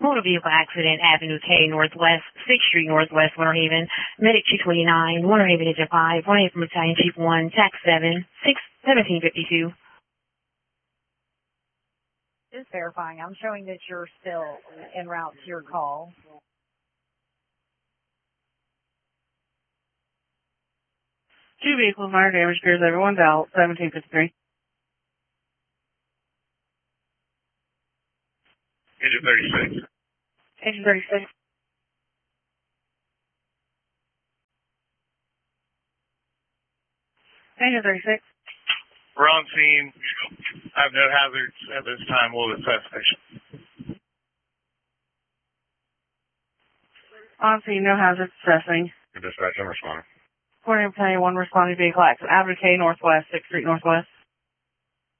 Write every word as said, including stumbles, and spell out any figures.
Motor vehicle accident, Avenue K Northwest, sixth Street Northwest, Winter Haven. Medic two twenty-nine, Winter Haven Engine five, one eight from Battalion Chief one, Tax seven, six seventeen fifty-two. Just verifying. I'm showing that you're still en route to your call. Two vehicles, minor damage, clears everyone's out, seventeen fifty-three. Engine thirty-six. Engine thirty-six. Engine thirty-six. We're on scene. I have no hazards at this time. We'll assess station. On scene, no hazards, assessing. Dispatch, I'm responding. Corner Battalion one responding vehicle accident, Avenue K Northwest, sixth Street Northwest.